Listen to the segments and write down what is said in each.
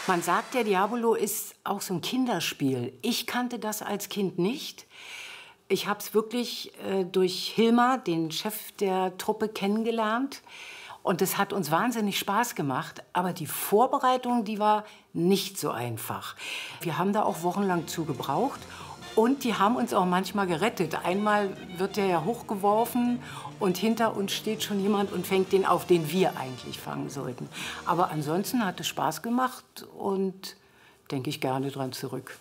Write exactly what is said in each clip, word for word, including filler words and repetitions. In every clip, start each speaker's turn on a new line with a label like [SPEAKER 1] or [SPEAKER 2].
[SPEAKER 1] Man sagt, der Diabolo ist auch so ein Kinderspiel. Ich kannte das als Kind nicht. Ich habe es wirklich äh, durch Hilmar, den Chef der Truppe, kennengelernt. Und es hat uns wahnsinnig Spaß gemacht. Aber die Vorbereitung, die war nicht so einfach. Wir haben da auch wochenlang zu gebraucht. Und die haben uns auch manchmal gerettet. Einmal wird der ja hochgeworfen und hinter uns steht schon jemand und fängt den auf, den wir eigentlich fangen sollten. Aber ansonsten hat es Spaß gemacht und denke ich gerne dran zurück.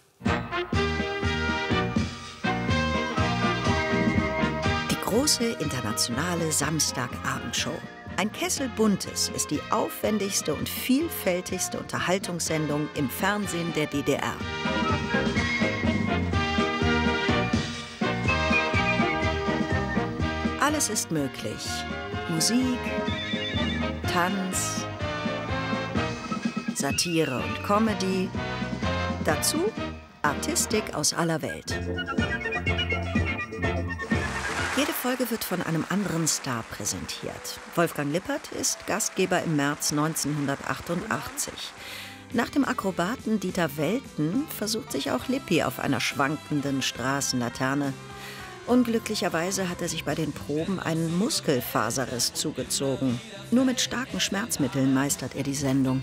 [SPEAKER 2] Die große internationale Samstagabendshow. Ein Kessel Buntes ist die aufwendigste und vielfältigste Unterhaltungssendung im Fernsehen der D D R. Alles ist möglich. Musik, Tanz, Satire und Comedy. Dazu Artistik aus aller Welt. Jede Folge wird von einem anderen Star präsentiert. Wolfgang Lippert ist Gastgeber im März neunzehnhundertachtundachtzig. Nach dem Akrobaten Dieter Welten versucht sich auch Lippi auf einer schwankenden Straßenlaterne. Unglücklicherweise hat er sich bei den Proben einen Muskelfaserriss zugezogen. Nur mit starken Schmerzmitteln meistert er die Sendung.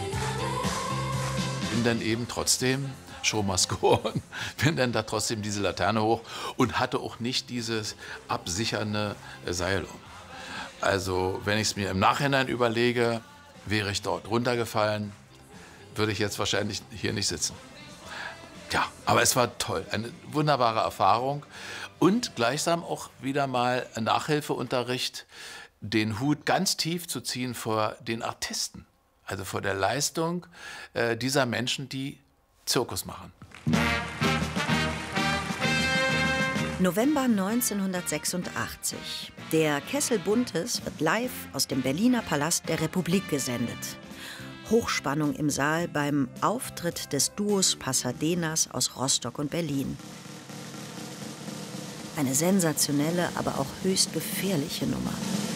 [SPEAKER 3] Bin dann eben trotzdem Show must go on, bin dann da trotzdem diese Laterne hoch und hatte auch nicht dieses absichernde Seil um. Also wenn ich es mir im Nachhinein überlege, wäre ich dort runtergefallen, würde ich jetzt wahrscheinlich hier nicht sitzen. Ja, aber es war toll, eine wunderbare Erfahrung und gleichsam auch wieder mal Nachhilfeunterricht, den Hut ganz tief zu ziehen vor den Artisten, also vor der Leistung äh, dieser Menschen, die Zirkus machen.
[SPEAKER 2] November neunzehnhundertsechsundachtzig. Der Kessel Buntes wird live aus dem Berliner Palast der Republik gesendet. Hochspannung im Saal beim Auftritt des Duos Pasadenas aus Rostock und Berlin. Eine sensationelle, aber auch höchst gefährliche Nummer.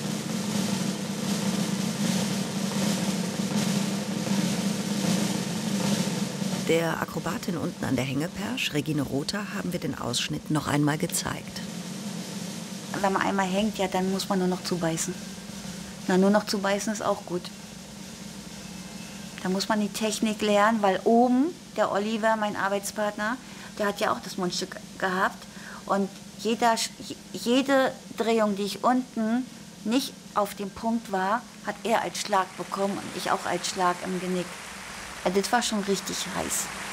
[SPEAKER 2] Der Akrobatin unten an der Hängepersch, Regine Rother, haben wir den Ausschnitt noch einmal gezeigt.
[SPEAKER 4] Wenn man einmal hängt, ja, dann muss man nur noch zubeißen. Na, nur noch zubeißen ist auch gut. Da muss man die Technik lernen, weil oben, der Oliver, mein Arbeitspartner, der hat ja auch das Mundstück gehabt. Und jeder, jede Drehung, die ich unten nicht auf dem Punkt war, hat er als Schlag bekommen und ich auch als Schlag im Genick. Also das war schon richtig heiß.